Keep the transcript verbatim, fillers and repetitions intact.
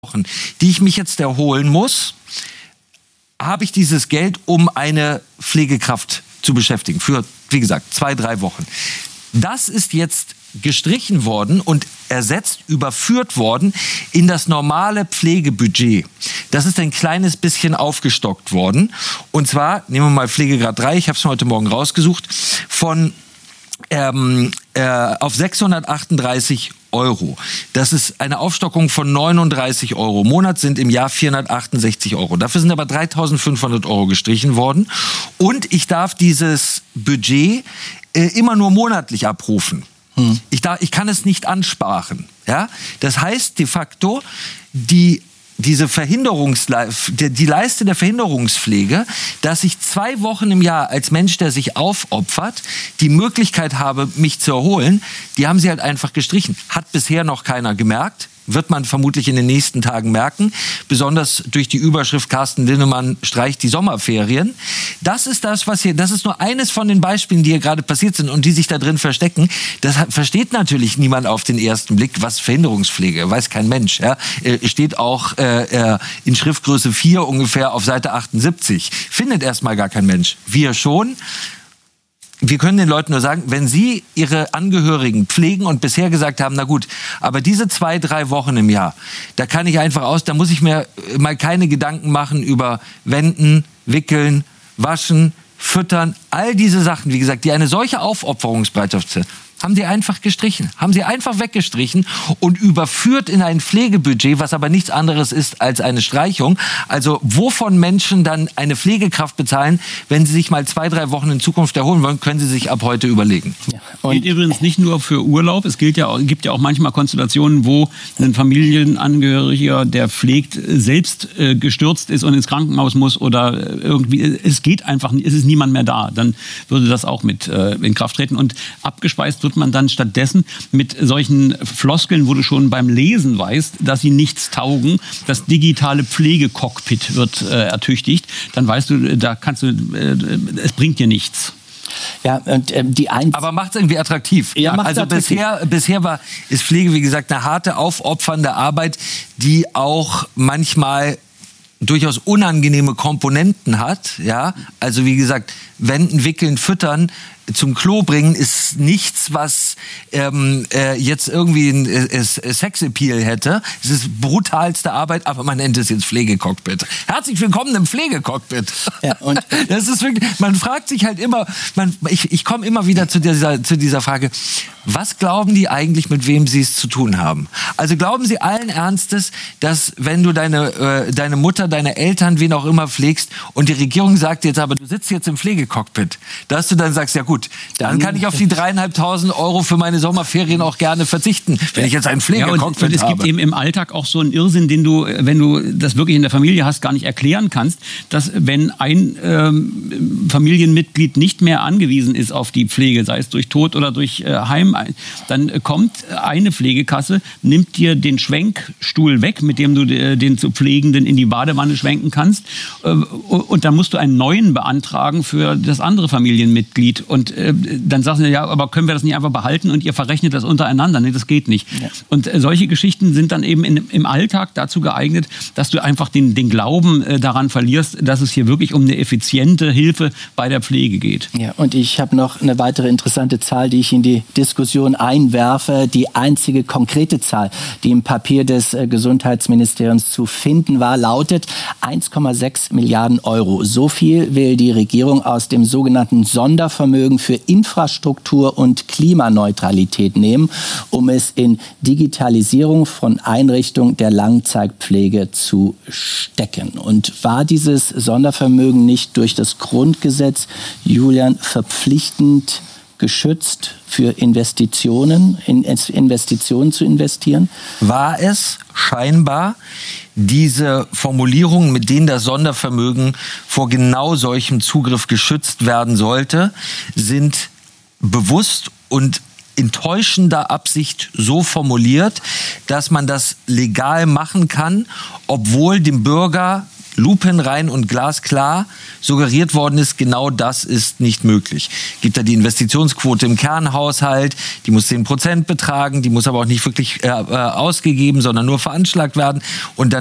Wochen, die ich mich jetzt erholen muss, habe ich dieses Geld, um eine Pflegekraft zu beschäftigen. Für, wie gesagt, zwei, drei Wochen. Das ist jetzt gestrichen worden und ersetzt, überführt worden in das normale Pflegebudget. Das ist ein kleines bisschen aufgestockt worden. Und zwar, nehmen wir mal Pflegegrad drei, ich habe es heute Morgen rausgesucht, von ähm, äh, auf sechshundertachtunddreißig Euro. Das ist eine Aufstockung von neununddreißig Euro im Monat, sind im Jahr vierhundertachtundsechzig Euro. Dafür sind aber dreitausendfünfhundert Euro gestrichen worden. Und ich darf dieses Budget äh, immer nur monatlich abrufen. Hm. Ich, darf, ich kann es nicht ansparen. Ja? Das heißt de facto, die diese Verhinderungsle- die Leiste der Verhinderungspflege, dass ich zwei Wochen im Jahr als Mensch, der sich aufopfert, die Möglichkeit habe, mich zu erholen, die haben sie halt einfach gestrichen. Hat bisher noch keiner gemerkt. Wird man vermutlich in den nächsten Tagen merken. Besonders durch die Überschrift Carsten Linnemann streicht die Sommerferien. Das ist das, was hier, das ist nur eines von den Beispielen, die hier gerade passiert sind und die sich da drin verstecken. Das versteht natürlich niemand auf den ersten Blick, was Verhinderungspflege, weiß kein Mensch. Ja. Steht auch äh, in Schriftgröße vier ungefähr auf Seite achtundsiebzig. Findet erstmal gar kein Mensch. Wir schon. Wir können den Leuten nur sagen, wenn sie ihre Angehörigen pflegen und bisher gesagt haben, na gut, aber diese zwei, drei Wochen im Jahr, da kann ich einfach aus, da muss ich mir mal keine Gedanken machen über Wenden, Wickeln, Waschen, Füttern, all diese Sachen, wie gesagt, die eine solche Aufopferungsbereitschaft sind, haben sie einfach gestrichen, haben sie einfach weggestrichen und überführt in ein Pflegebudget, was aber nichts anderes ist als eine Streichung. Also wovon Menschen dann eine Pflegekraft bezahlen, wenn sie sich mal zwei, drei Wochen in Zukunft erholen wollen, können sie sich ab heute überlegen. Ja. Und gilt übrigens nicht nur für Urlaub, es gilt ja, gibt ja auch manchmal Konstellationen, wo ein Familienangehöriger, der pflegt, selbst äh, gestürzt ist und ins Krankenhaus muss oder irgendwie, es geht einfach, es ist niemand mehr da. Dann würde das auch mit äh, in Kraft treten und abgespeist wird man dann stattdessen mit solchen Floskeln, wo du schon beim Lesen weißt, dass sie nichts taugen. Das digitale Pflegecockpit wird äh, ertüchtigt. Dann weißt du, da kannst du, äh, es bringt dir nichts. Ja, und, ähm, die Einz- Aber macht es irgendwie attraktiv. Ja, also attraktiv. Bisher, bisher war, ist Pflege, wie gesagt, eine harte, aufopfernde Arbeit, die auch manchmal durchaus unangenehme Komponenten hat. Ja? Also wie gesagt, wenden, wickeln, füttern, zum Klo bringen ist nichts, was ähm, äh, jetzt irgendwie ein äh, Sexappeal hätte. Es ist brutalste Arbeit, aber man nennt es jetzt Pflegecockpit. Herzlich willkommen im Pflegecockpit. Ja, und das ist wirklich, man fragt sich halt immer, man, ich, ich komme immer wieder zu dieser, zu dieser Frage, was glauben die eigentlich, mit wem sie es zu tun haben? Also glauben sie allen Ernstes, dass wenn du deine, äh, deine Mutter, deine Eltern, wen auch immer pflegst und die Regierung sagt jetzt, aber du sitzt jetzt im Pflegecockpit, dass du dann sagst, ja gut, dann kann ich auf die dreieinhalbtausend Euro für meine Sommerferien auch gerne verzichten, wenn ich jetzt einen Pflegecockpit habe. Ja, und, und es gibt eben im Alltag auch so einen Irrsinn, den du, wenn du das wirklich in der Familie hast, gar nicht erklären kannst, dass wenn ein ähm, Familienmitglied nicht mehr angewiesen ist auf die Pflege, sei es durch Tod oder durch äh, Heim, dann kommt eine Pflegekasse, nimmt dir den Schwenkstuhl weg, mit dem du äh, den zu Pflegenden in die Badewanne schwenken kannst, äh, und dann musst du einen neuen beantragen für das andere Familienmitglied. Und äh, dann sagst du, ja, aber können wir das nicht einfach behalten und ihr verrechnet das untereinander? Nee, das geht nicht. Ja. Und äh, solche Geschichten sind dann eben in, im Alltag dazu geeignet, dass du einfach den, den Glauben äh, daran verlierst, dass es hier wirklich um eine effiziente Hilfe bei der Pflege geht. Ja, und ich habe noch eine weitere interessante Zahl, die ich in die Diskussion einwerfe. Die einzige konkrete Zahl, die im Papier des äh, Gesundheitsministeriums zu finden war, lautet eins Komma sechs Milliarden Euro. So viel will die Regierung aus dem sogenannten Sondervermögen für Infrastruktur und Klimaneutralität nehmen, um es in Digitalisierung von Einrichtungen der Langzeitpflege zu stecken. Und war dieses Sondervermögen nicht durch das Grundgesetz, Julian, verpflichtend geschützt für Investitionen, in Investitionen zu investieren? War es scheinbar. Diese Formulierungen, mit denen das Sondervermögen vor genau solchem Zugriff geschützt werden sollte, sind bewusst und in täuschender Absicht so formuliert, dass man das legal machen kann, obwohl dem Bürger lupenrein und glasklar suggeriert worden ist, genau das ist nicht möglich. Gibt da die Investitionsquote im Kernhaushalt, die muss zehn Prozent betragen, die muss aber auch nicht wirklich äh, ausgegeben, sondern nur veranschlagt werden. Und dann